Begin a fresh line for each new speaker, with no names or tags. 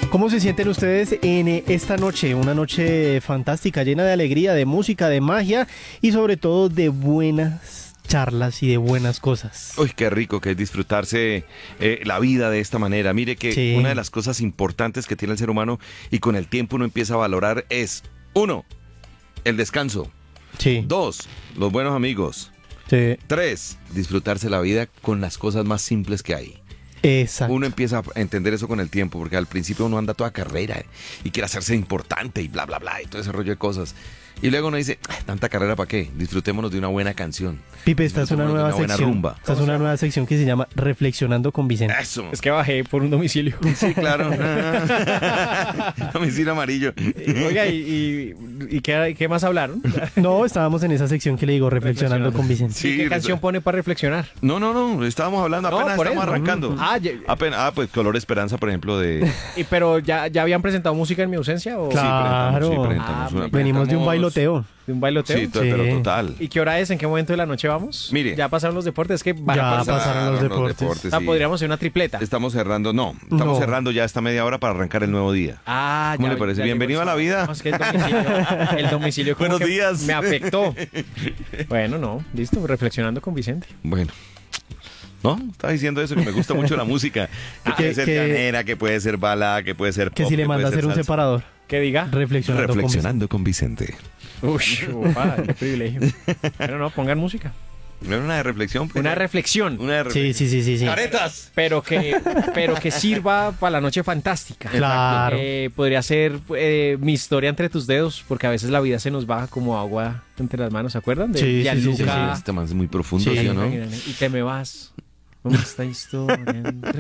¿Cómo se sienten ustedes en esta noche? Una noche fantástica, llena de alegría, de música, de magia y sobre todo de buenas charlas y de buenas cosas.
Uy, qué rico que es disfrutarse la vida de esta manera. Mire que
Sí.
una de las cosas importantes que tiene el ser humano y con el tiempo uno empieza a valorar es, 1, el descanso.
Sí.
2, los buenos amigos.
Sí.
3, disfrutarse la vida con las cosas más simples que hay.
Exacto.
Uno empieza a entender eso con el tiempo, porque al principio uno anda toda carrera y quiere hacerse importante y bla, bla, bla, y todo ese rollo de cosas. Y luego uno dice, tanta carrera para qué, disfrutémonos de una buena canción.
Pipe, esta es una
Disfrutémonos de
nueva
buena
sección.
rumba.
Esta es una nueva sección que se llama Reflexionando con Vicente.
Eso.
Es que bajé por un domicilio.
Sí, claro. Domicilio amarillo.
Oiga, ¿y qué más hablaron?
No, estábamos en esa sección que le digo Reflexionando con Vicente.
Sí,
¿Qué canción pone para reflexionar?
No, estábamos hablando,
No,
apenas
por
estamos
eso.
arrancando. Pues Color Esperanza, por ejemplo, de...
Pero ya habían presentado música en mi ausencia o
Claro.
Sí, presentamos una.
Venimos de un bailoteo.
de un bailoteo.
Sí,
Sí.
pero total.
¿Y qué hora es? ¿En qué momento de la noche vamos?
Mire.
Ya pasaron los deportes, es que van a
Ya
pasar.
pasaron los deportes.
Ah,
sí.
podríamos hacer una tripleta.
Estamos cerrando
No.
cerrando ya esta media hora para arrancar el nuevo día. ¿Cómo
Ya,
le parece?
ya
Bienvenido
llegó
a la vida.
No, es que el domicilio como
Buenos
que
días.
me afectó. Bueno, no, listo, reflexionando con Vicente.
Bueno. No, estaba diciendo eso, que me gusta mucho la música. Que puede ser llanera, que puede ser balada, que puede ser pop.
Que si le
que
manda a
puede
hacer un
ser salsa.
separador.
¿Qué diga?
Reflexionando con
Con Vicente.
Uy, qué privilegio. Pero no, pongan música.
No era una de reflexión. pues.
Una reflexión,
Una de
Vicente. Sí.
¡Caretas!
pero que sirva para la noche fantástica.
Claro.
Podría ser mi historia entre tus dedos, porque a veces la vida se nos baja como agua entre las manos, ¿se acuerdan? De
Sí,
Gianluca.
Este man es muy profundo,
Sí.
¿sí o no?
Y te me vas. ¿Cómo esta historia entre